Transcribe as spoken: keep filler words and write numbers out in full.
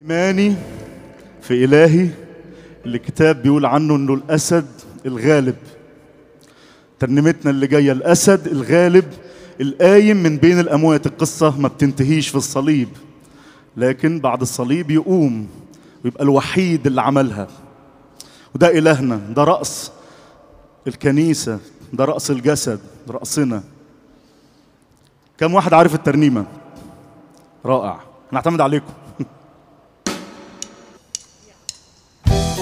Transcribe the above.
إيماني في إلهي اللي الكتاب بيقول عنه إنه الأسد الغالب. ترنيمتنا اللي جاية الأسد الغالب القايم من بين الأموات. القصة ما بتنتهيش في الصليب، لكن بعد الصليب يقوم ويبقى الوحيد اللي عملها. وده إلهنا، ده رأس الكنيسة، ده رأس الجسد، رأسنا. كم واحد عارف الترنيمة؟ رائع، هنعتمد عليكم.